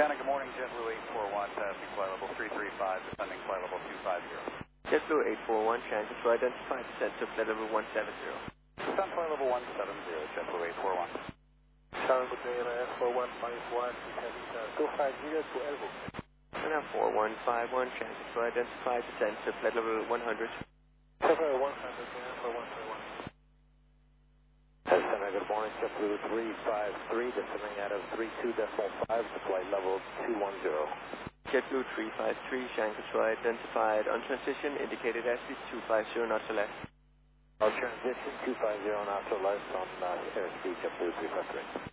Santa, good morning, JetBlue 841, passing flight level 335, descending flight level 250. JetBlue 841, transit to identify, descent to flight level 170. Descent flight level 170, JetBlue 841. Charlie, good day, LAS 4151, descending 250 to Elbow. Santa 4151, transit to identify, descent to flight level 100. Flight 100, LAS 4131. Santa, good morning, JetBlue 353, descending out of 32.5 to flight level 210. JetBlue 353, Shanghai to identified, on transition, indicated airspeed 250 knots or less. Our transition 250 knots or less on airspeed JetBlue 353.